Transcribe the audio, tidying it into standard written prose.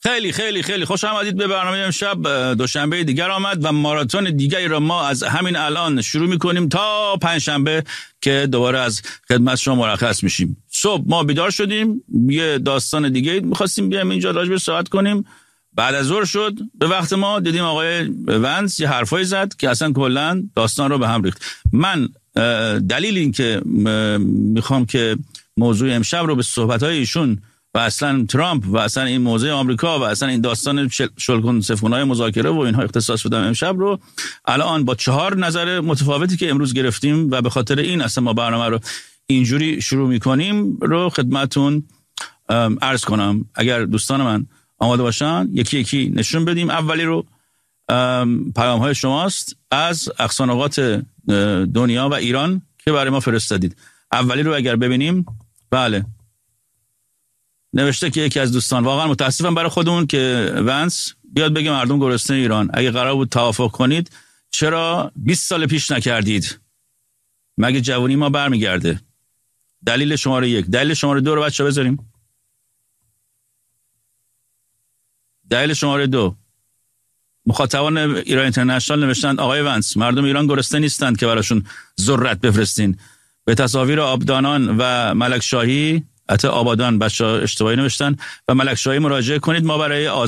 خیلی خیلی خیلی خوش آمدید به برنامه امشب. دوشنبه دیگر آمد و ماراتون دیگری را ما از همین الان شروع می‌کنیم تا پنجشنبه که دوباره از خدمت شما مرخص میشیم. صبح ما بیدار شدیم، یه داستان دیگه می‌خواستیم بیایم اینجا راجعش صحبت کنیم. بعد از ظهر شد، به وقت ما دیدیم آقای ونس یه حرفایی زد که اصلا کلاً داستان رو به هم ریخت. من دلیل این که میخوام که موضوع امشب رو به صحبت‌های ایشون و اصلا ترامپ و اصلا این موضوع آمریکا و اصلا این داستان شلکن سفونای مذاکره و اینها اختصاص بدم امشب رو الان با 4 نظر متفاوتی که امروز گرفتیم و به خاطر این اصلا ما برنامه رو اینجوری شروع میکنیم رو خدمتون عرض کنم. اگر دوستان من آماده باشن یکی یکی نشون بدیم. اولی رو پیام های شماست از اقصانقاط دنیا و ایران که برای ما فرستادید. اولی رو اگر ببینیم، بله، نوشته که یکی از دوستان: واقعا متاسفم برای خودمون که ونس بیاد بگه مردم گرسنه ایران. اگه قرار بود توافق کنید چرا 20 سال پیش نکردید؟ مگه جوانی ما برمیگرده؟ دلیل شماره 1. دلیل شماره 2 رو بچه بذاریم. دلیل شماره 2: مخاطبان ایران اینترنشنال نوشتند آقای ونس، مردم ایران گرسنه نیستند که براشون ذرت بفرستین. به تصاویر آبدانان و ملک شاهی، حتی آبادان بچه اشتباهی نوشتن، و ملک شاهی مراجعه کنید. ما برای